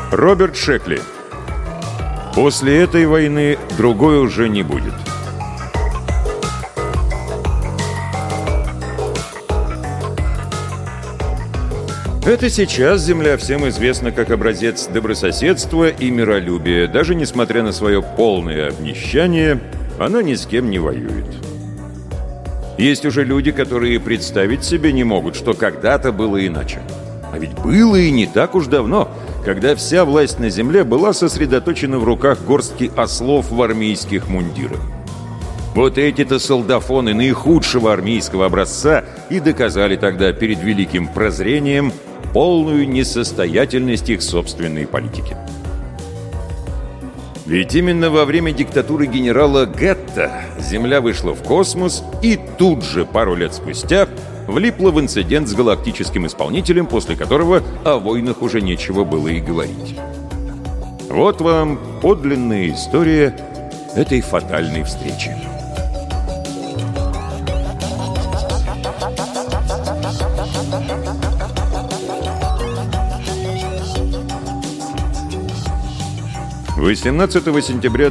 Роберт Шекли. После этой войны другой уже не будет. Это сейчас Земля всем известна как образец добрососедства и миролюбия. Даже несмотря на свое полное обнищание, она ни с кем не воюет. Есть уже люди, которые представить себе не могут, что когда-то было иначе. А ведь было и не так уж давно, когда вся власть на земле была сосредоточена в руках горстки ослов в армейских мундирах. Вот эти-то солдафоны наихудшего армейского образца и доказали тогда перед великим прозрением полную несостоятельность их собственной политики. Ведь именно во время диктатуры генерала Гетта Земля вышла в космос и тут же, пару лет спустя, влипла в инцидент с галактическим исполнителем, после которого о войнах уже нечего было и говорить. Вот вам подлинная история этой фатальной встречи. «18 сентября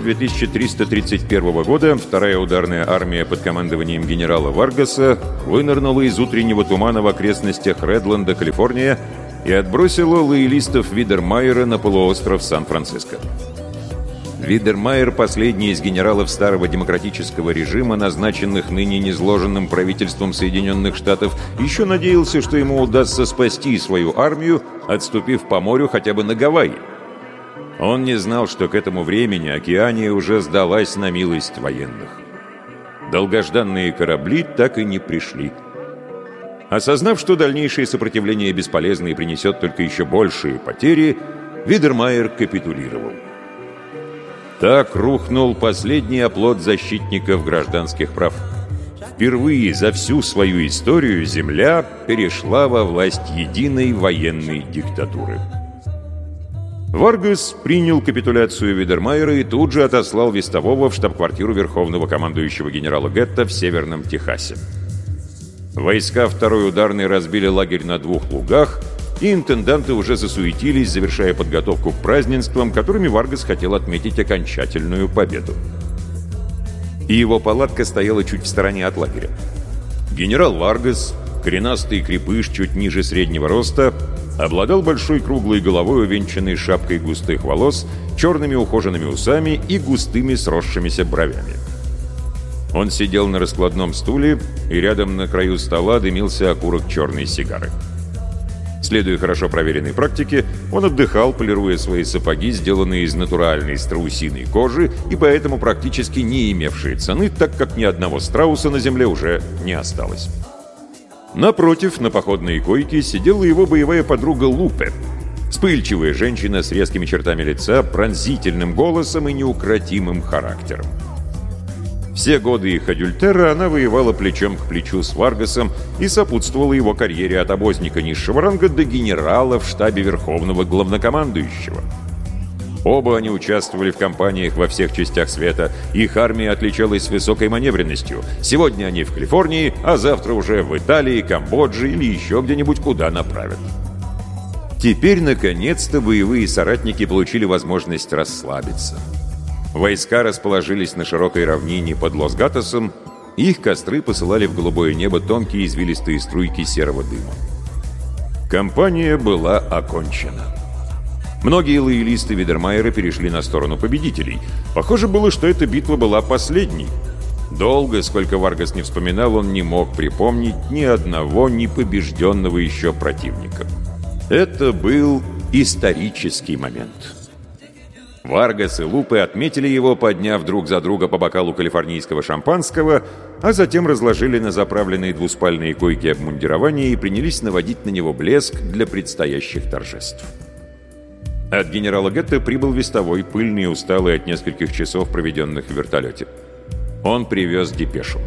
2331 года вторая ударная армия под командованием генерала Варгаса вынырнула из утреннего тумана в окрестностях Редленда, Калифорния, и отбросила лоялистов Видермайера на полуостров Сан-Франциско. Видермайер, последний из генералов старого демократического режима, назначенных ныне низложенным правительством Соединенных Штатов, еще надеялся, что ему удастся спасти свою армию, отступив по морю хотя бы на Гавайи. Он не знал, что к этому времени Океания уже сдалась на милость военных. Долгожданные корабли так и не пришли. Осознав, что дальнейшее сопротивление бесполезно и принесет только еще большие потери, Видермайер капитулировал. Так рухнул последний оплот защитников гражданских прав. Впервые за всю свою историю Земля перешла во власть единой военной диктатуры. Варгас принял капитуляцию Видермайера и тут же отослал вестового в штаб-квартиру верховного командующего генерала Гетта в Северном Техасе. Войска второй ударной разбили лагерь на 2 лугах, и интенданты уже засуетились, завершая подготовку к празднествам, которыми Варгас хотел отметить окончательную победу. И его палатка стояла чуть в стороне от лагеря. Генерал Варгас, коренастый крепыш чуть ниже среднего роста, обладал большой круглой головой, увенчанной шапкой густых волос, черными ухоженными усами и густыми сросшимися бровями. Он сидел на раскладном стуле, и рядом на краю стола дымился окурок черной сигары. Следуя хорошо проверенной практике, он отдыхал, полируя свои сапоги, сделанные из натуральной страусиной кожи и поэтому практически не имевшие цены, так как ни одного страуса на земле уже не осталось. Напротив, на походной койке сидела его боевая подруга Лупе, вспыльчивая женщина с резкими чертами лица, пронзительным голосом и неукротимым характером. Все годы их адюльтера она воевала плечом к плечу с Варгасом и сопутствовала его карьере от обозника низшего ранга до генерала в штабе верховного главнокомандующего. Оба они участвовали в кампаниях во всех частях света. Их армия отличалась высокой маневренностью. Сегодня они в Калифорнии, а завтра уже в Италии, Камбодже или еще где-нибудь, куда направят. Теперь, наконец-то, боевые соратники получили возможность расслабиться. Войска расположились на широкой равнине под Лос-Гатосом, и их костры посылали в голубое небо тонкие извилистые струйки серого дыма. Кампания была окончена. Многие лоялисты Видермайера перешли на сторону победителей. Похоже было, что эта битва была последней. Долго, сколько Варгас не вспоминал, он не мог припомнить ни одного непобежденного еще противника. Это был исторический момент. Варгас и Лупе отметили его, подняв друг за друга по бокалу калифорнийского шампанского, а затем разложили на заправленные двуспальные койки обмундирования и принялись наводить на него блеск для предстоящих торжеств. От генерала Гетта прибыл вестовой, пыльный и усталый от нескольких часов, проведенных в вертолете. Он привез депешу.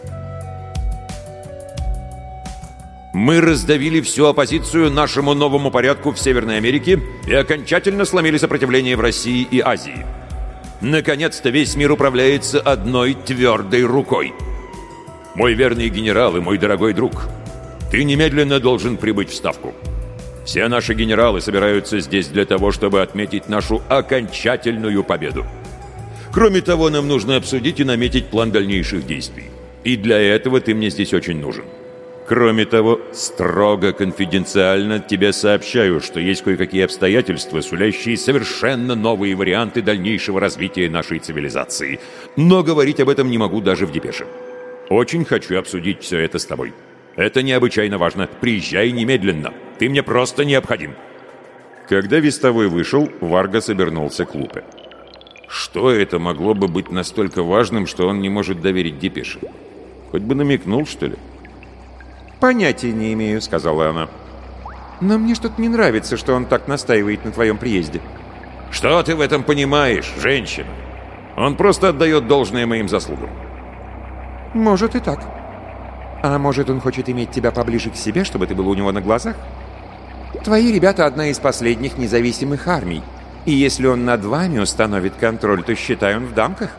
«Мы раздавили всю оппозицию нашему новому порядку в Северной Америке и окончательно сломили сопротивление в России и Азии. Наконец-то весь мир управляется одной твердой рукой. Мой верный генерал и мой дорогой друг, ты немедленно должен прибыть в Ставку. Все наши генералы собираются здесь для того, чтобы отметить нашу окончательную победу. Кроме того, нам нужно обсудить и наметить план дальнейших действий. И для этого ты мне здесь очень нужен. Кроме того, строго конфиденциально тебе сообщаю, что есть кое-какие обстоятельства, сулящие совершенно новые варианты дальнейшего развития нашей цивилизации. Но говорить об этом не могу даже в депеше. Очень хочу обсудить все это с тобой. Это необычайно важно. Приезжай немедленно. Ты мне просто необходим. Когда вестовой вышел, Варгас обернулся к Лупе. Что это могло бы быть настолько важным, что он не может доверить депеше? Хоть бы намекнул, что ли? «Понятия не имею», — сказала она. «Но мне что-то не нравится, что он так настаивает на твоем приезде». «Что ты в этом понимаешь, женщина? Он просто отдает должное моим заслугам». «Может и так. А может, он хочет иметь тебя поближе к себе, чтобы ты был у него на глазах? Твои ребята — одна из последних независимых армий. И если он над вами установит контроль, то, считай, он в дамках».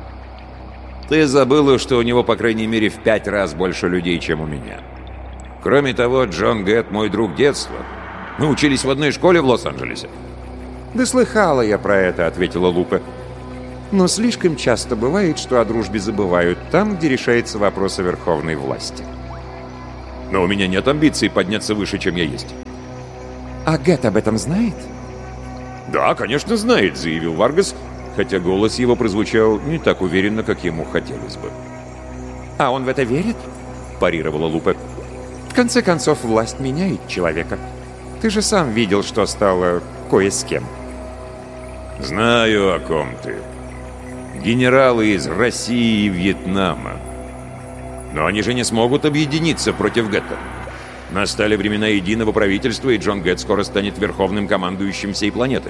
«Ты забыла, что у него, по крайней мере, в 5 раз больше людей, чем у меня. Кроме того, Джон Гетт мой друг детства. Мы учились в одной школе в Лос-Анджелесе». «Да слыхала я про это», — ответила Лупе. «Но слишком часто бывает, что о дружбе забывают там, где решается вопрос о верховной власти». «Но у меня нет амбиций подняться выше, чем я есть». «А Гетт об этом знает?» «Да, конечно, знает», — заявил Варгас, хотя голос его прозвучал не так уверенно, как ему хотелось бы. «А он в это верит?» — парировала Лупе. «В конце концов, власть меняет человека. Ты же сам видел, что стало кое с кем». «Знаю, о ком ты. Генералы из России и Вьетнама. Но они же не смогут объединиться против Гетта. Настали времена единого правительства, и Джон Гетт скоро станет верховным командующим всей планеты».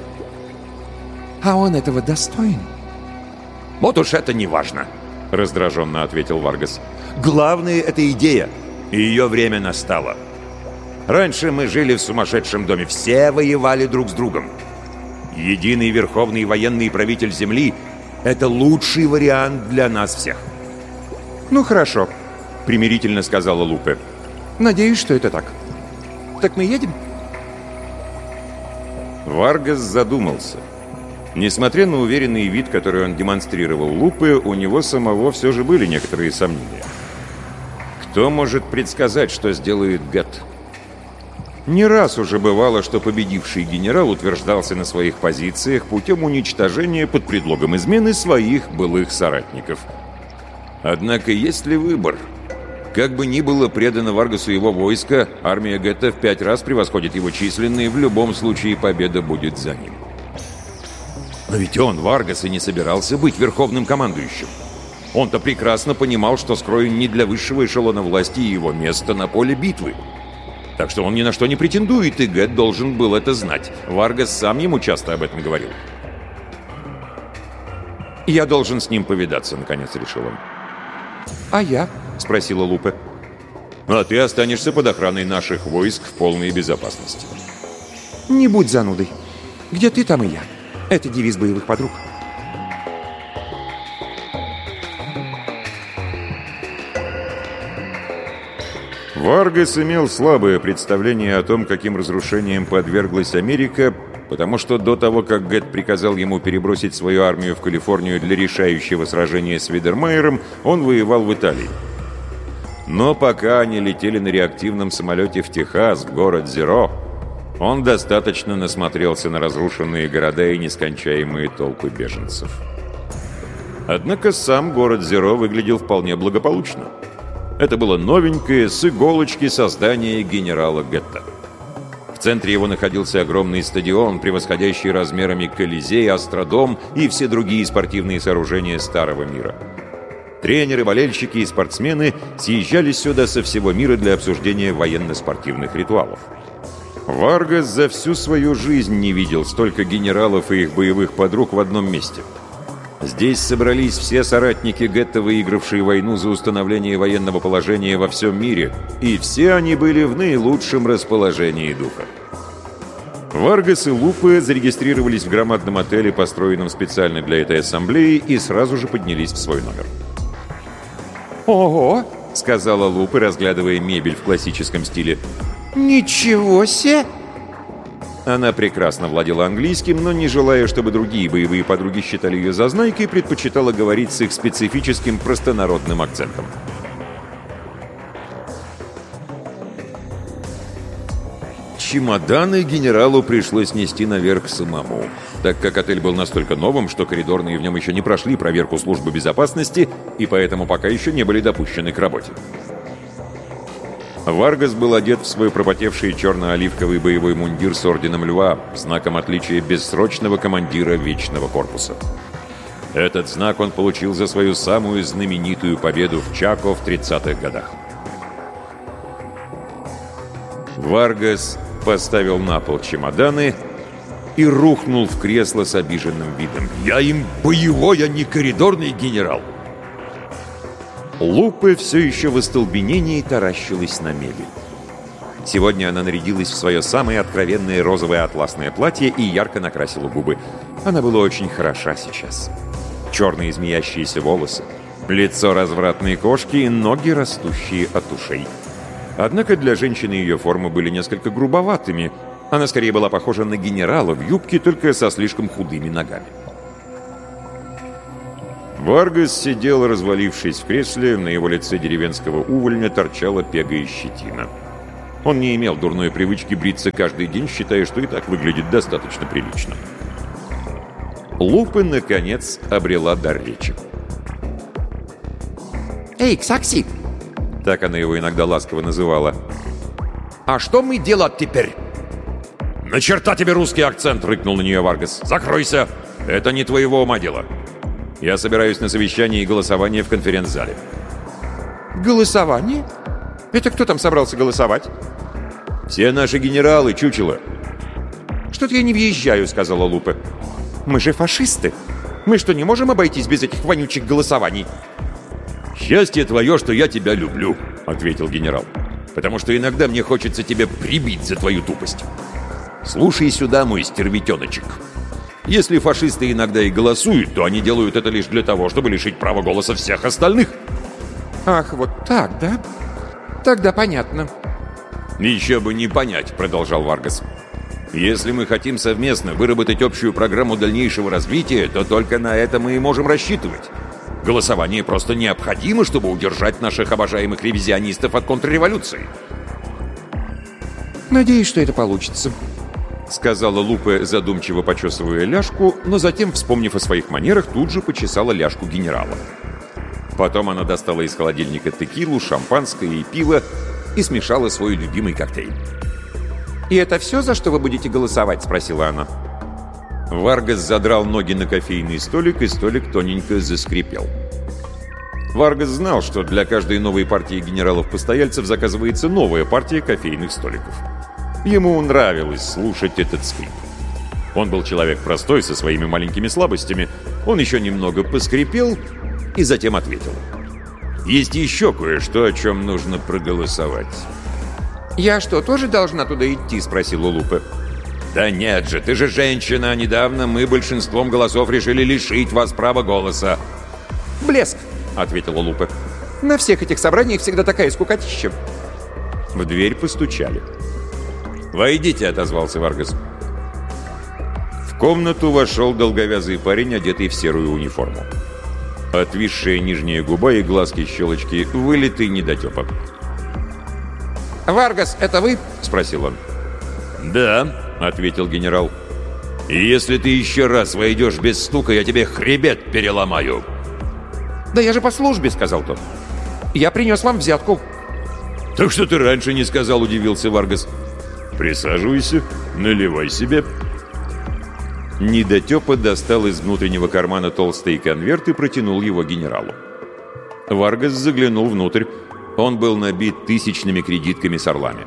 «А он этого достоин?» «Вот уж это не важно», — раздраженно ответил Варгас. «Главное — это идея, и ее время настало. Раньше мы жили в сумасшедшем доме, все воевали друг с другом. Единый верховный военный правитель Земли — это лучший вариант для нас всех». «Ну хорошо», — примирительно сказала Лупе. «Надеюсь, что это так. Так мы едем?» Варгас задумался. Несмотря на уверенный вид, который он демонстрировал Лупе, у него самого все же были некоторые сомнения. Кто может предсказать, что сделает Гетт? Не раз уже бывало, что победивший генерал утверждался на своих позициях путем уничтожения под предлогом измены своих былых соратников. Однако есть ли выбор? Как бы ни было предано Варгасу его войско, армия Гетта в 5 раз превосходит его численно, и в любом случае победа будет за ним. Но ведь он, Варгас, и не собирался быть верховным командующим. Он-то прекрасно понимал, что скроен не для высшего эшелона власти и его место на поле битвы. Так что он ни на что не претендует, и Гетт должен был это знать. Варгас сам ему часто об этом говорил. «Я должен с ним повидаться», — наконец решил он. «А я?» — спросила Лупе. «А ты останешься под охраной наших войск в полной безопасности». «Не будь занудой. Где ты, там и я. Это девиз боевых подруг». Варгас имел слабое представление о том, каким разрушениям подверглась Америка, потому что до того, как Гетт приказал ему перебросить свою армию в Калифорнию для решающего сражения с Видермайером, он воевал в Италии. Но пока они летели на реактивном самолете в Техас, в город Зеро, он достаточно насмотрелся на разрушенные города и нескончаемые толпы беженцев. Однако сам город Зеро выглядел вполне благополучно. Это было новенькое, с иголочки создание генерала Гетта. В центре его находился огромный стадион, превосходящий размерами Колизей, Астродом и все другие спортивные сооружения Старого мира. Тренеры, болельщики и спортсмены съезжались сюда со всего мира для обсуждения военно-спортивных ритуалов. Варгас за всю свою жизнь не видел столько генералов и их боевых подруг в одном месте. Здесь собрались все соратники Гетта, выигравшие войну за установление военного положения во всем мире, и все они были в наилучшем расположении духа. Варгас и Лупе зарегистрировались в громадном отеле, построенном специально для этой ассамблеи, и сразу же поднялись в свой номер. «Ого!» — сказала Лупе, разглядывая мебель в классическом стиле. «Ничего себе! Она прекрасно владела английским, но, не желая, чтобы другие боевые подруги считали ее зазнайкой, предпочитала говорить с их специфическим простонародным акцентом. Чемоданы генералу пришлось нести наверх самому, так как отель был настолько новым, что коридорные в нем еще не прошли проверку службы безопасности и поэтому пока еще не были допущены к работе. Варгас был одет в свой пропотевший черно-оливковый боевой мундир с орденом Льва, знаком отличия бессрочного командира Вечного корпуса. Этот знак он получил за свою самую знаменитую победу в Чако в 30-х годах. Варгас поставил на пол чемоданы и рухнул в кресло с обиженным видом. «Я им боевой, а не коридорный генерал!» Лупе все еще в остолбенении таращилась на мебель. Сегодня она нарядилась в свое самое откровенное розовое атласное платье и ярко накрасила губы. Она была очень хороша сейчас. Черные змеящиеся волосы, лицо развратной кошки и ноги, растущие от ушей. Однако для женщины ее формы были несколько грубоватыми. Она скорее была похожа на генерала в юбке, только со слишком худыми ногами. Варгас сидел, развалившись в кресле, на его лице деревенского увольня торчала пега и щетина. Он не имел дурной привычки бриться каждый день, считая, что и так выглядит достаточно прилично. Лупе, наконец, обрела дар речи. «Эй, Ксакси!» Так она его иногда ласково называла. «А что мы делать теперь?» «На черта тебе русский акцент!» — рыкнул на нее Варгас. «Закройся! Это не твоего ума дело. Я собираюсь на совещание и голосование в конференц-зале». «Голосование? Это кто там собрался голосовать?» «Все наши генералы, чучело». «Что-то я не въезжаю», — сказала Лупе. «Мы же фашисты. Мы что, не можем обойтись без этих вонючих голосований?» «Счастье твое, что я тебя люблю», — ответил генерал. «Потому что иногда мне хочется тебя прибить за твою тупость. Слушай сюда, мой стервятеночек. Если фашисты иногда и голосуют, то они делают это лишь для того, чтобы лишить права голоса всех остальных». «Ах, вот так, да? Тогда понятно». «Еще бы не понять», — продолжал Варгас. «Если мы хотим совместно выработать общую программу дальнейшего развития, то только на это мы и можем рассчитывать. Голосование просто необходимо, чтобы удержать наших обожаемых ревизионистов от контрреволюции». «Надеюсь, что это получится», — сказала Лупе, задумчиво почесывая ляжку, но затем, вспомнив о своих манерах, тут же почесала ляжку генерала. Потом она достала из холодильника текилу, шампанское и пиво и смешала свой любимый коктейль. «И это все, за что вы будете голосовать?» — спросила она. Варгас задрал ноги на кофейный столик, и столик тоненько заскрипел. Варгас знал, что для каждой новой партии генералов-постояльцев заказывается новая партия кофейных столиков. Ему нравилось слушать этот скрип. Он был человек простой, со своими маленькими слабостями. Он еще немного поскрипел и затем ответил. «Есть еще кое-что, о чем нужно проголосовать». «Я что, тоже должна туда идти?» — спросила Лупе. «Да нет же, ты же женщина, а недавно мы большинством голосов решили лишить вас права голоса». «Блеск», — ответила Лупе. «На всех этих собраниях всегда такая скукотища». В дверь постучали. «Войдите», — отозвался Варгас. В комнату вошел долговязый парень, одетый в серую униформу. Отвисшая нижняя губа и глазки-щелочки, вылитый недотепа. «Варгас, это вы?» — спросил он. «Да», — ответил генерал. «И если ты еще раз войдешь без стука, я тебе хребет переломаю». «Да я же по службе», — сказал тот. «Я принес вам взятку». «Так что ты раньше не сказал?» — удивился Варгас. «Присаживайся, наливай себе». Недотепа достал из внутреннего кармана толстый конверт и протянул его генералу. Варгас заглянул внутрь. Он был набит тысячными кредитками с орлами.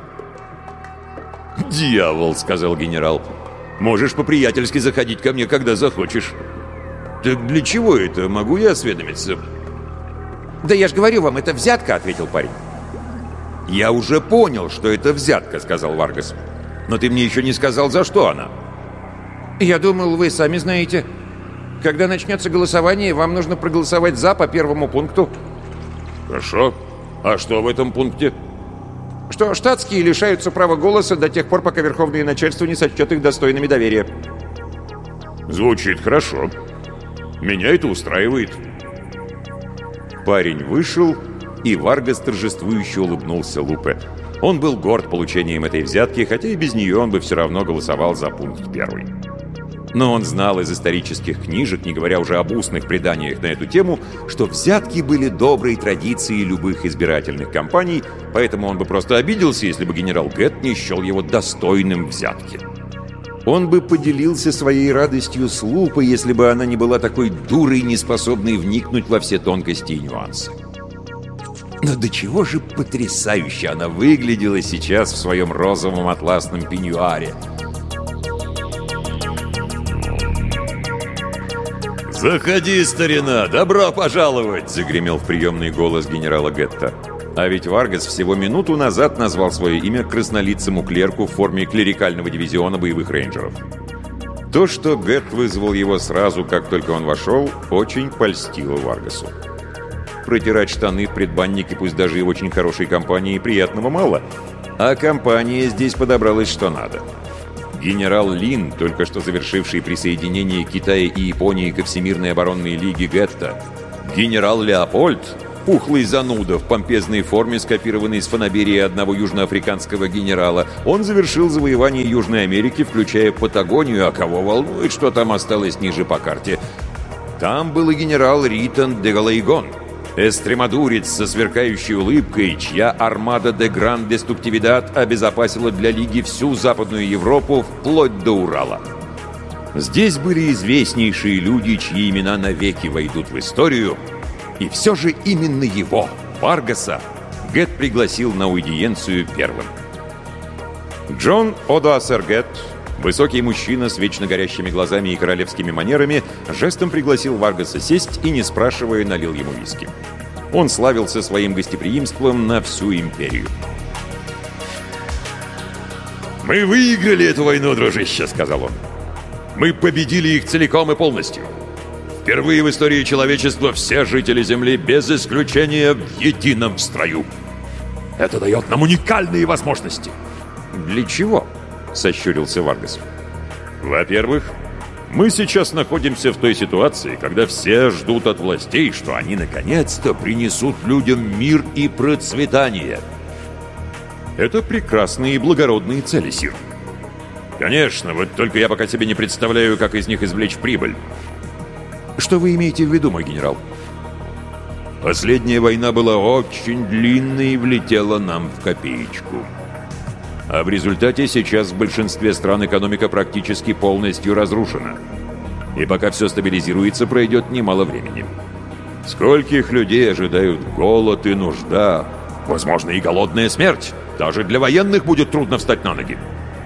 «Дьявол», — сказал генерал. «Можешь по-приятельски заходить ко мне, когда захочешь». «Так для чего это? Могу я осведомиться?» «Да я же говорю вам, это взятка», — ответил парень. «Я уже понял, что это взятка», — сказал Варгас. «Но ты мне еще не сказал, за что она». «Я думал, вы сами знаете. Когда начнется голосование, вам нужно проголосовать «за» по первому пункту». «Хорошо. А что в этом пункте?» что штатские лишаются права голоса до тех пор, пока верховное начальство не сочтет их достойными доверия. Звучит хорошо. Меня это устраивает. Парень вышел, и Варгас торжествующе улыбнулся Лупе. Он был горд получением этой взятки, хотя и без нее он бы все равно голосовал за пункт 1. Но он знал из исторических книжек, не говоря уже об устных преданиях на эту тему, что взятки были доброй традицией любых избирательных кампаний, поэтому он бы просто обиделся, если бы генерал Гетт не счел его достойным взятки. Он бы поделился своей радостью с Лупой, если бы она не была такой дурой, неспособной вникнуть во все тонкости и нюансы. Но до чего же потрясающе она выглядела сейчас в своем розовом атласном пеньюаре. «Заходи, старина! Добро пожаловать!» — загремел в приемный голос генерала Гетта. А ведь Варгас всего минуту назад назвал свое имя краснолицому клерку в форме клерикального дивизиона боевых рейнджеров. То, что Гетт вызвал его сразу, как только он вошел, очень польстило Варгасу. Протирать штаны в предбаннике, пусть даже и в очень хорошей компании, приятного мало. А компания здесь подобралась что надо. Генерал Лин, только что завершивший присоединение Китая и Японии ко Всемирной оборонной лиге Гетта, генерал Леопольд, пухлый зануда в помпезной форме, скопированный с фанаберии одного южноафриканского генерала, он завершил завоевание Южной Америки, включая Патагонию, а кого волнует, что там осталось ниже по карте. Там был и генерал Ритон де Галайгон, эстремадурец со сверкающей улыбкой, чья армада де Гран-Деструктивидад обезопасила для Лиги всю Западную Европу вплоть до Урала. Здесь были известнейшие люди, чьи имена навеки войдут в историю, и все же именно его, Варгаса, Гетт пригласил на аудиенцию первым. Джон Одуасер Гетт, высокий мужчина с вечно горящими глазами и королевскими манерами, жестом пригласил Варгаса сесть и, не спрашивая, налил ему виски. Он славился своим гостеприимством на всю империю. «Мы выиграли эту войну, дружище», — сказал он. «Мы победили их целиком и полностью. Впервые в истории человечества все жители Земли без исключения в едином строю. Это дает нам уникальные возможности». «Для чего?» — сощурился Варгас. «Во-первых, мы сейчас находимся в той ситуации, когда все ждут от властей, что они наконец-то принесут людям мир и процветание. Это прекрасные и благородные цели, сир. Конечно, вот только я пока себе не представляю, как из них извлечь прибыль». «Что вы имеете в виду, мой генерал?» «Последняя война была очень длинной и влетела нам в копеечку. А в результате сейчас в большинстве стран экономика практически полностью разрушена. И пока все стабилизируется, пройдет немало времени. Скольких людей ожидают голод и нужда, возможно, и голодная смерть. Даже для военных будет трудно встать на ноги».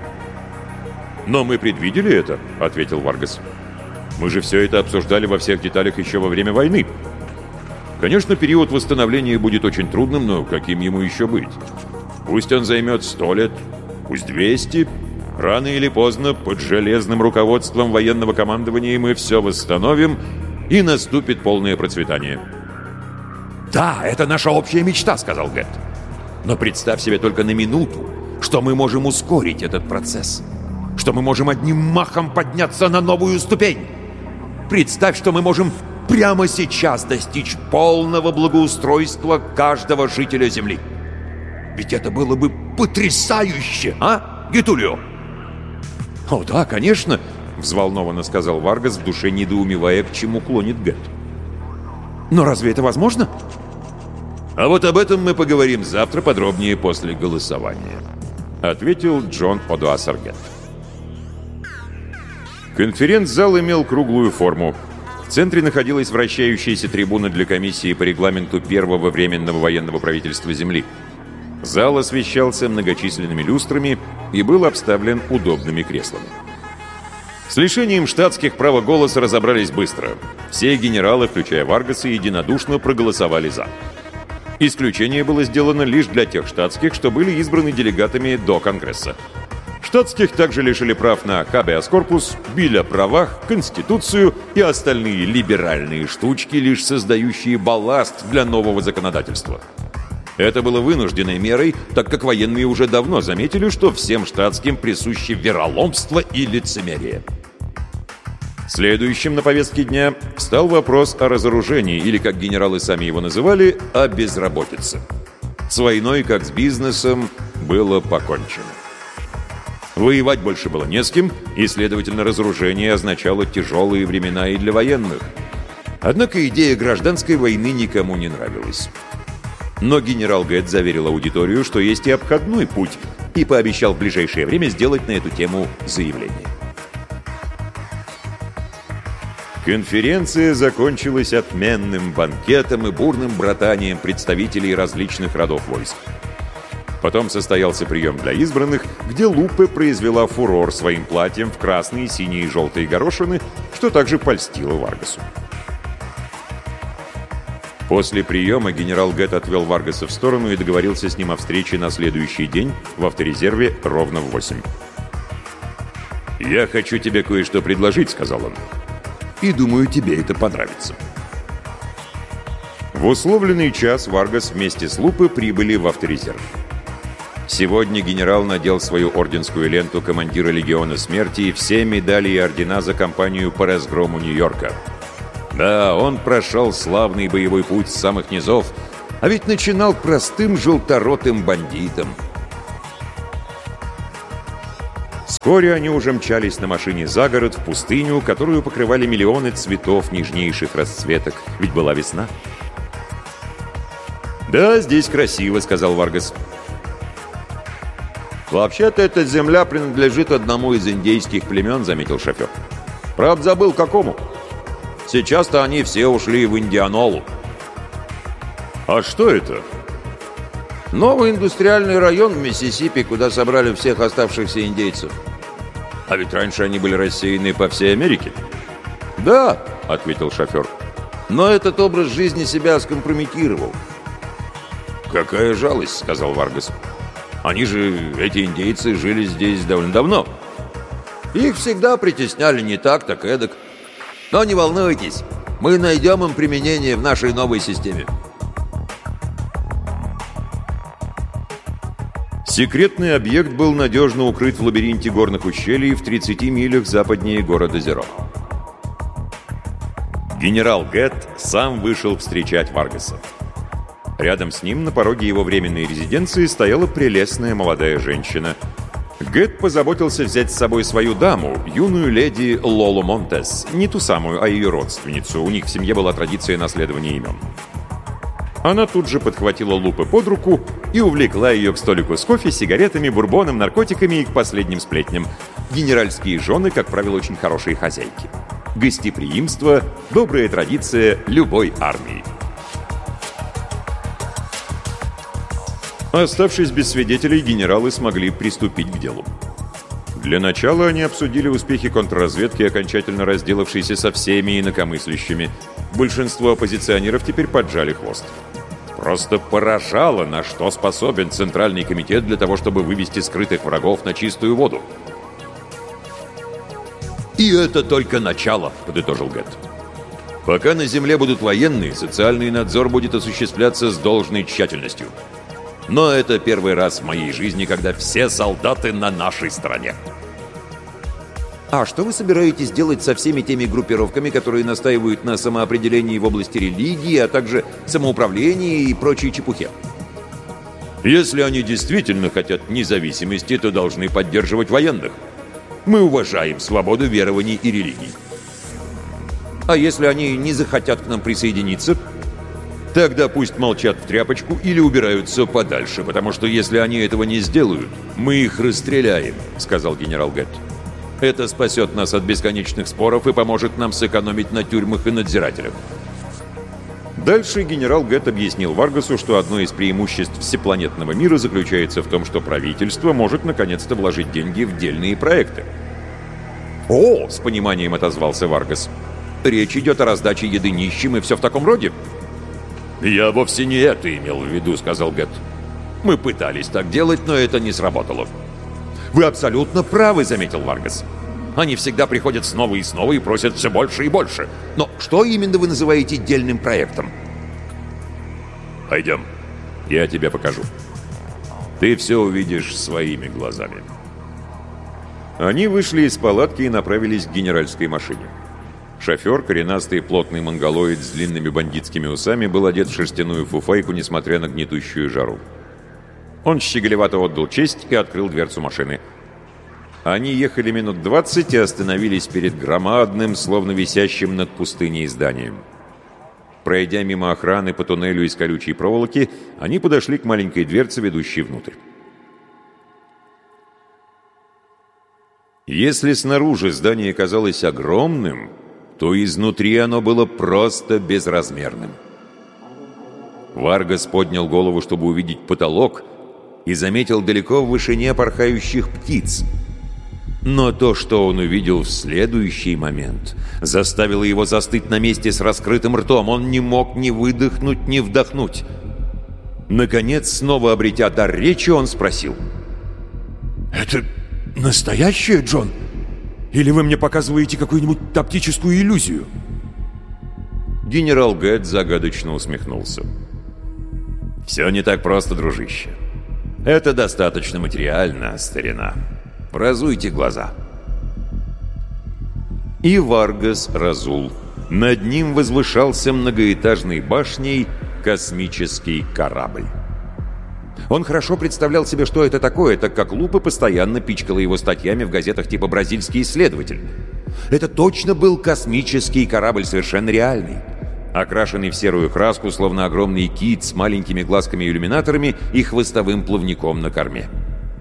«Но мы предвидели это», — ответил Варгас. «Мы же все это обсуждали во всех деталях еще во время войны. Конечно, период восстановления будет очень трудным, но каким ему еще быть? Пусть он займет 100 лет, пусть 200. Рано или поздно, под железным руководством военного командования мы все восстановим, и наступит полное процветание». «Да, это наша общая мечта», — сказал Гетт. «Но представь себе только на минуту, что мы можем ускорить этот процесс, что мы можем одним махом подняться на новую ступень. Представь, что мы можем прямо сейчас достичь полного благоустройства каждого жителя Земли. Ведь это было бы потрясающе, а, Гетулио?» «О, да, конечно», — взволнованно сказал Варгас, в душе недоумевая, к чему клонит Гетт. «Но разве это возможно?» «А вот об этом мы поговорим завтра подробнее после голосования», — ответил Джон Одуасер Гетт. Конференц-зал имел круглую форму. В центре находилась вращающаяся трибуна для комиссии по регламенту первого временного военного правительства Земли. Зал освещался многочисленными люстрами и был обставлен удобными креслами. С лишением штатских права голоса разобрались быстро. Все генералы, включая Варгаса, единодушно проголосовали «за». Исключение было сделано лишь для тех штатских, что были избраны делегатами до Конгресса. Штатских также лишили прав на хабеас корпус, биль о правах, конституцию и остальные либеральные штучки, лишь создающие балласт для нового законодательства. Это было вынужденной мерой, так как военные уже давно заметили, что всем штатским присуще вероломство и лицемерие. Следующим на повестке дня стал вопрос о разоружении, или, как генералы сами его называли, о безработице. С войной, как с бизнесом, было покончено. Воевать больше было не с кем, и, следовательно, разоружение означало тяжелые времена и для военных. Однако идея гражданской войны никому не нравилась. Но генерал Гетт заверил аудиторию, что есть и обходной путь, и пообещал в ближайшее время сделать на эту тему заявление. Конференция закончилась отменным банкетом и бурным братанием представителей различных родов войск. Потом состоялся прием для избранных, где Лупе произвела фурор своим платьем в красные, синие и желтые горошины, что также польстило Варгасу. После приема генерал Гетт отвел Варгаса в сторону и договорился с ним о встрече на следующий день в авторезерве ровно в 8. «Я хочу тебе кое-что предложить», — сказал он. «И думаю, тебе это понравится». В условленный час Варгас вместе с Лупе прибыли в авторезерв. Сегодня генерал надел свою орденскую ленту командира Легиона Смерти и все медали и ордена за кампанию по разгрому Нью-Йорка. Да, он прошел славный боевой путь с самых низов, а ведь начинал простым желторотым бандитом. Вскоре они уже мчались на машине за город, в пустыню, которую покрывали миллионы цветов нежнейших расцветок, ведь была весна. «Да, здесь красиво», — сказал Варгас. «Вообще-то эта земля принадлежит одному из индейских племен», — заметил шофер. «Правда, забыл, какому. Сейчас-то они все ушли в Индианолу». «А что это?» «Новый индустриальный район в Миссисипи, куда собрали всех оставшихся индейцев». «А ведь раньше они были рассеяны по всей Америке». «Да», — ответил шофер. «Но этот образ жизни себя скомпрометировал». «Какая жалость», — сказал Варгас. «Они же, эти индейцы, жили здесь довольно давно. Их всегда притесняли не так, так эдак. Но не волнуйтесь, мы найдем им применение в нашей новой системе». Секретный объект был надежно укрыт в лабиринте горных ущелий в 30 милях западнее города Зеро. Генерал Гетт сам вышел встречать Варгаса. Рядом с ним на пороге его временной резиденции стояла прелестная молодая женщина. Гетт позаботился взять с собой свою даму, юную леди Лолу Монтес, не ту самую, а ее родственницу. У них в семье была традиция наследования имен. Она тут же подхватила Лупе под руку и увлекла ее к столику с кофе, сигаретами, бурбоном, наркотиками и к последним сплетням. Генеральские жены, как правило, очень хорошие хозяйки. Гостеприимство – добрая традиция любой армии. Оставшись без свидетелей, генералы смогли приступить к делу. Для начала они обсудили успехи контрразведки, окончательно разделавшейся со всеми инакомыслящими. Большинство оппозиционеров теперь поджали хвост. Просто поражало, на что способен Центральный комитет для того, чтобы вывести скрытых врагов на чистую воду. «И это только начало», — подытожил Гетт. «Пока на земле будут военные, социальный надзор будет осуществляться с должной тщательностью. Но это первый раз в моей жизни, когда все солдаты на нашей стороне». «А что вы собираетесь делать со всеми теми группировками, которые настаивают на самоопределении в области религии, а также самоуправлении и прочей чепухе?» «Если они действительно хотят независимости, то должны поддерживать военных. Мы уважаем свободу верований и религий». «А если они не захотят к нам присоединиться?» «Тогда пусть молчат в тряпочку или убираются подальше, потому что если они этого не сделают, мы их расстреляем», — сказал генерал Гетт. «Это спасет нас от бесконечных споров и поможет нам сэкономить на тюрьмах и надзирателях». Дальше генерал Гетт объяснил Варгасу, что одно из преимуществ всепланетного мира заключается в том, что правительство может наконец-то вложить деньги в дельные проекты. «О!» — с пониманием отозвался Варгас. «Речь идет о раздаче еды нищим и все в таком роде?» «Я вовсе не это имел в виду», — сказал Гетт. «Мы пытались так делать, но это не сработало». «Вы абсолютно правы», — заметил Варгас. «Они всегда приходят снова и просят все больше и больше. Но что именно вы называете дельным проектом?» «Пойдем. Я тебе покажу. Ты все увидишь своими глазами». Они вышли из палатки и направились к генеральской машине. Шофер, коренастый плотный монголоид с длинными бандитскими усами, был одет в шерстяную фуфайку, несмотря на гнетущую жару. Он щеголевато отдал честь и открыл дверцу машины. Они ехали минут 20 и остановились перед громадным, словно висящим над пустыней зданием. Пройдя мимо охраны по туннелю из колючей проволоки, они подошли к маленькой дверце, ведущей внутрь. Если снаружи здание казалось огромным, то изнутри оно было просто безразмерным. Варгас поднял голову, чтобы увидеть потолок, и заметил далеко в вышине порхающих птиц. Но то, что он увидел в следующий момент, заставило его застыть на месте с раскрытым ртом. Он не мог ни выдохнуть, ни вдохнуть. Наконец, снова обретя дар речи, он спросил: «Это настоящее, Джон? Или вы мне показываете какую-нибудь оптическую иллюзию?» Генерал Гэтт загадочно усмехнулся. «Все не так просто, дружище. Это достаточно материально, старина. Разуйте глаза». И Варгас разул. Над ним возвышался многоэтажной башней космический корабль. Он хорошо представлял себе, что это такое, так как Лупа постоянно пичкала его статьями в газетах типа «Бразильский исследователь». Это точно был космический корабль, совершенно реальный. Окрашенный в серую краску, словно огромный кит с маленькими глазками-иллюминаторами и хвостовым плавником на корме.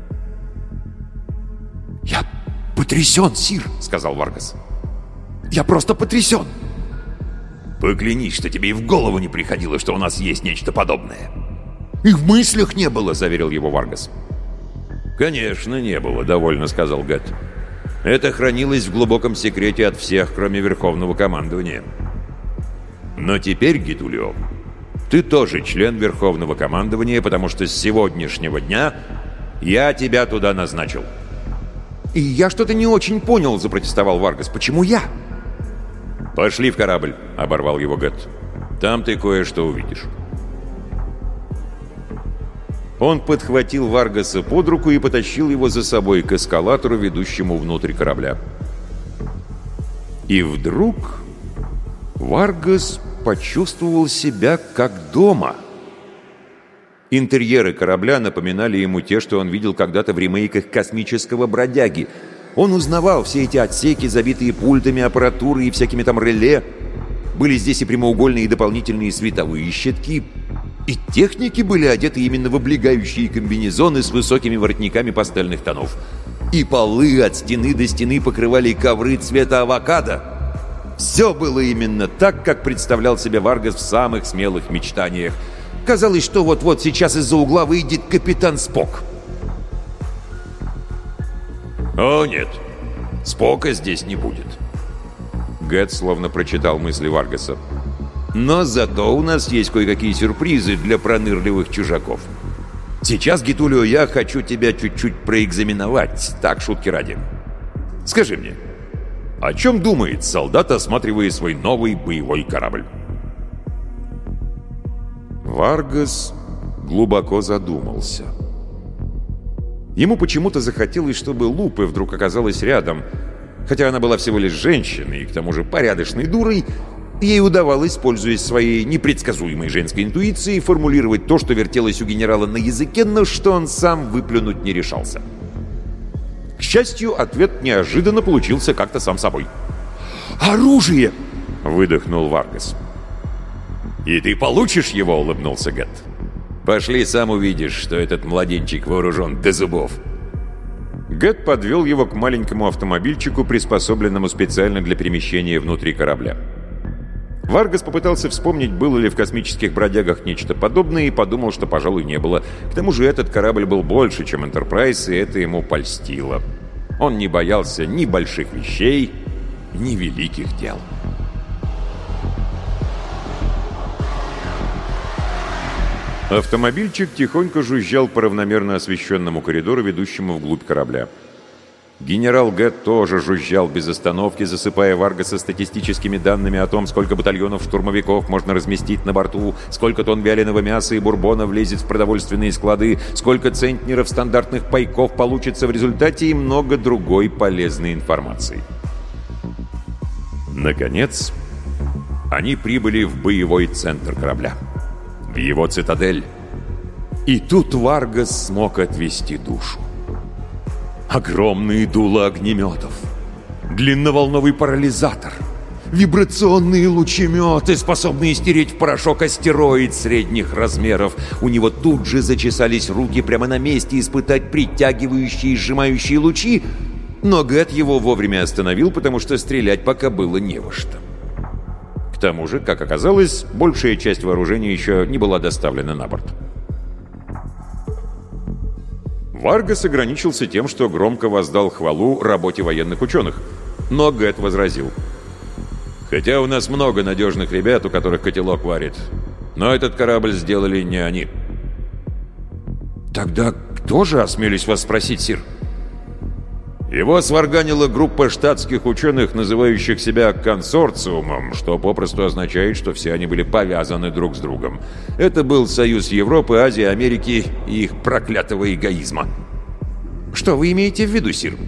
«Я потрясен, сир», — сказал Варгас. «Я просто потрясен». «Поклянись, что тебе и в голову не приходило, что у нас есть нечто подобное». «И в мыслях не было», — заверил его Варгас. «Конечно, не было», — довольно сказал Гэтт. «Это хранилось в глубоком секрете от всех, кроме Верховного командования. Но теперь, Гитулио, ты тоже член Верховного командования, потому что с сегодняшнего дня я тебя туда назначил». «И я что-то не очень понял», — запротестовал Варгас. «Почему я?» «Пошли в корабль», — оборвал его Гэтт. «Там ты кое-что увидишь». Он подхватил Варгаса под руку и потащил его за собой к эскалатору, ведущему внутрь корабля. И вдруг Варгас почувствовал себя как дома. Интерьеры корабля напоминали ему те, что он видел когда-то в ремейках «Космического бродяги». Он узнавал все эти отсеки, забитые пультами, аппаратурой и всякими там реле. Были здесь и прямоугольные и дополнительные световые щитки. И техники были одеты именно в облегающие комбинезоны с высокими воротниками пастельных тонов. И полы от стены до стены покрывали ковры цвета авокадо. Все было именно так, как представлял себе Варгас в самых смелых мечтаниях. Казалось, что вот-вот сейчас из-за угла выйдет капитан Спок. «О, нет, Спока здесь не будет». Гэтт словно прочитал мысли Варгаса. «Но зато у нас есть кое-какие сюрпризы для пронырливых чужаков. Сейчас, Гитулио, я хочу тебя чуть-чуть проэкзаменовать, так, шутки ради. Скажи мне, о чем думает солдат, осматривая свой новый боевой корабль?» Варгас глубоко задумался. Ему почему-то захотелось, чтобы Лупа вдруг оказалась рядом. Хотя она была всего лишь женщиной и к тому же порядочной дурой, ей удавалось, пользуясь своей непредсказуемой женской интуицией, формулировать то, что вертелось у генерала на языке, но что он сам выплюнуть не решался. К счастью, ответ неожиданно получился как-то сам собой. «Оружие!» — выдохнул Варгас. «И ты получишь его?» — улыбнулся Гэтт. «Пошли, сам увидишь, что этот младенчик вооружен до зубов». Гэтт подвел его к маленькому автомобильчику, приспособленному специально для перемещения внутри корабля. Варгас попытался вспомнить, было ли в космических бродягах нечто подобное, и подумал, что, пожалуй, не было. К тому же этот корабль был больше, чем «Энтерпрайз», и это ему польстило. Он не боялся ни больших вещей, ни великих дел. Автомобильчик тихонько жужжал по равномерно освещенному коридору, ведущему вглубь корабля. Генерал Гетт тоже жужжал без остановки, засыпая Варгаса статистическими данными о том, сколько батальонов штурмовиков можно разместить на борту, сколько тонн вяленого мяса и бурбона влезет в продовольственные склады, сколько центнеров стандартных пайков получится в результате и много другой полезной информации. Наконец, они прибыли в боевой центр корабля, в его цитадель. И тут Варгас смог отвести душу. Огромные дула огнеметов, длинноволновый парализатор, вибрационные лучеметы, способные стереть в порошок астероид средних размеров. У него тут же зачесались руки прямо на месте испытать притягивающие и сжимающие лучи, но Гетт его вовремя остановил, потому что стрелять пока было не во что. К тому же, как оказалось, большая часть вооружения еще не была доставлена на борт. Варгас ограничился тем, что громко воздал хвалу работе военных ученых, но Гетт возразил: «Хотя у нас много надежных ребят, у которых котелок варит, но этот корабль сделали не они». «Тогда кто же, осмелюсь вас спросить, сир?» Его сварганила группа штатских ученых, называющих себя консорциумом, что попросту означает, что все они были повязаны друг с другом. Это был союз Европы, Азии, Америки и их проклятого эгоизма. Что вы имеете в виду, сир?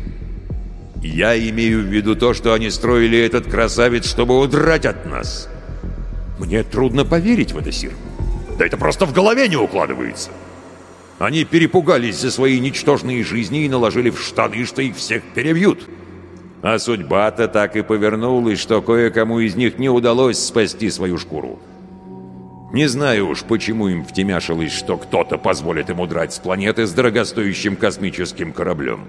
Я имею в виду то, что они строили этот красавец, чтобы удрать от нас. Мне трудно поверить в это, сир. Да это просто в голове не укладывается. Они перепугались за свои ничтожные жизни и наложили в штаны, что их всех перебьют. А судьба-то так и повернулась, что кое-кому из них не удалось спасти свою шкуру. Не знаю уж, почему им втемяшилось, что кто-то позволит им удрать с планеты с дорогостоящим космическим кораблем.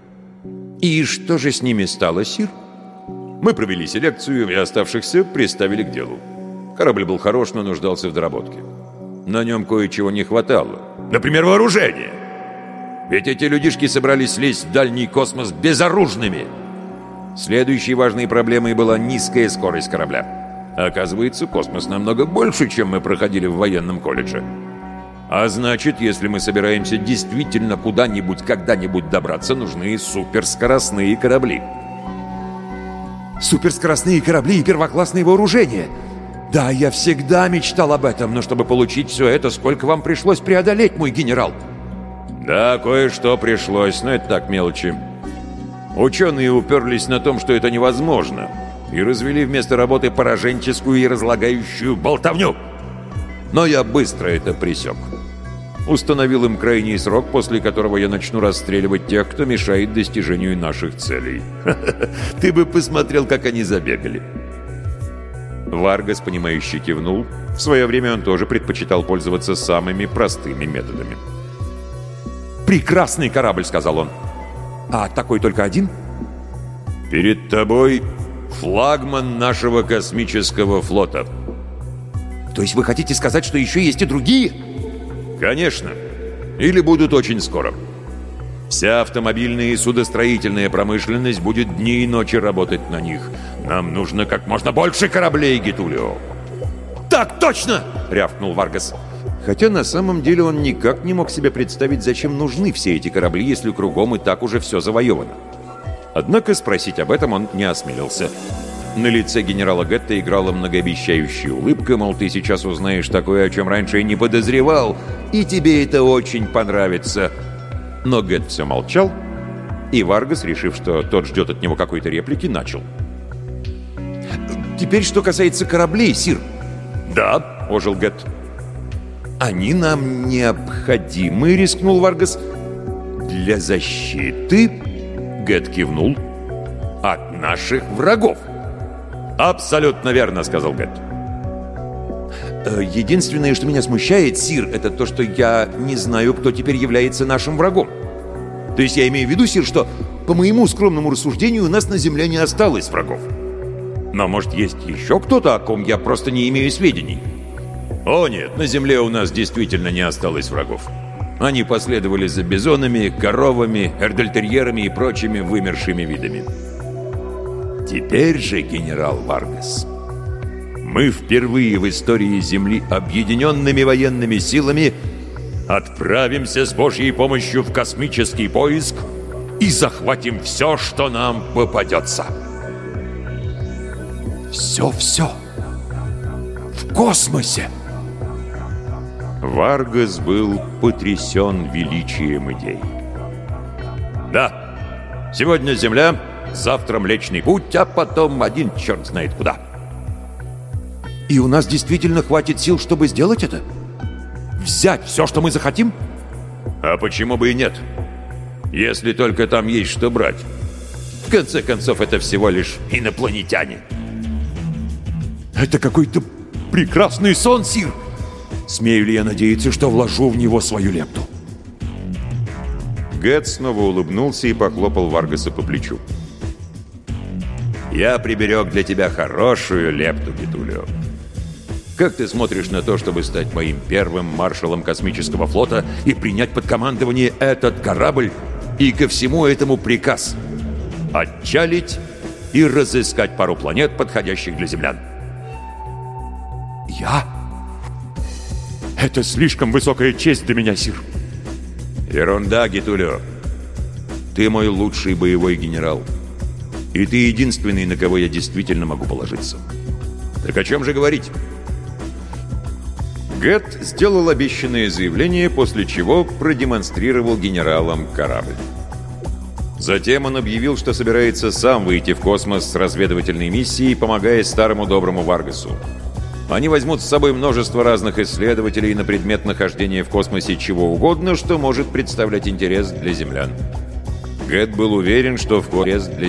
И что же с ними стало, сир? Мы провели селекцию, и оставшихся приставили к делу. Корабль был хорош, но нуждался в доработке. На нем кое-чего не хватало. Например, вооружение. Ведь эти людишки собрались лезть в дальний космос безоружными. Следующей важной проблемой была низкая скорость корабля. Оказывается, космос намного больше, чем мы проходили в военном колледже. А значит, если мы собираемся действительно куда-нибудь, когда-нибудь добраться, нужны суперскоростные корабли. Суперскоростные корабли и первоклассные вооружения. Да, я всегда мечтал об этом, но чтобы получить все это, сколько вам пришлось преодолеть, мой генерал? Да, кое-что пришлось, но это так мелочи. Ученые уперлись на том, что это невозможно, и развели вместо работы пораженческую и разлагающую болтовню. Но я быстро это пресек. Установил им крайний срок, после которого я начну расстреливать тех, кто мешает достижению наших целей. Ты бы посмотрел, как они забегали. Варгас, понимающе кивнул. В свое время он тоже предпочитал пользоваться самыми простыми методами. «Прекрасный корабль», — сказал он. «А такой только один?» «Перед тобой флагман нашего космического флота». «То есть вы хотите сказать, что еще есть и другие?» «Конечно. Или будут очень скоро. Вся автомобильная и судостроительная промышленность будет дни и ночи работать на них. Нам нужно как можно больше кораблей, Гетулио». «Так точно!» — рявкнул Варгас. Хотя на самом деле он никак не мог себе представить, зачем нужны все эти корабли, если кругом и так уже все завоевано. Однако спросить об этом он не осмелился. На лице генерала Гетта играла многообещающая улыбка, мол, ты сейчас узнаешь такое, о чем раньше и не подозревал, и тебе это очень понравится. Но Гетт все молчал, и Варгас, решив, что тот ждет от него какой-то реплики, начал. «Теперь, что касается кораблей, сир». «Да», — ожил Гетт. «Они нам необходимы», — рискнул Варгас. «Для защиты», — Гетт кивнул, — «от наших врагов». «Абсолютно верно», — сказал Гетт. «Единственное, что меня смущает, сир, это то, что я не знаю, кто теперь является нашим врагом. То есть я имею в виду, сир, что, по моему скромному рассуждению, у нас на Земле не осталось врагов. Но, может, есть еще кто-то, о ком я просто не имею сведений?» «О нет, на Земле у нас действительно не осталось врагов. Они последовали за бизонами, коровами, эрдельтерьерами и прочими вымершими видами. Теперь же, генерал Варгас, мы впервые в истории Земли объединенными военными силами отправимся с Божьей помощью в космический поиск и захватим все, что нам попадется. Все-все. В космосе. Варгас был потрясен величием идей. Да, сегодня Земля, завтра Млечный Путь, а потом один черт знает куда. И у нас действительно хватит сил, чтобы сделать это? Взять все, что мы захотим? А почему бы и нет? Если только там есть что брать. В конце концов, это всего лишь инопланетяне. Это какой-то прекрасный сон, Сир. Смею ли я надеяться, что вложу в него свою лепту? Гет снова улыбнулся и похлопал Варгаса по плечу. «Я приберег для тебя хорошую лепту, Гетулио. Как ты смотришь на то, чтобы стать моим первым маршалом космического флота и принять под командование этот корабль и ко всему этому приказ отчалить и разыскать пару планет, подходящих для землян?» Я? Это слишком высокая честь для меня, Сир. Ерунда, Гетулио. Ты мой лучший боевой генерал. И ты единственный, на кого я действительно могу положиться. Так о чем же говорить? Гет сделал обещанное заявление, после чего продемонстрировал генералам корабль. Затем он объявил, что собирается сам выйти в космос с разведывательной миссией, помогая старому доброму Варгасу. Они возьмут с собой множество разных исследователей на предмет нахождения в космосе чего угодно, что может представлять интерес для землян. Гет был уверен, что в интерес для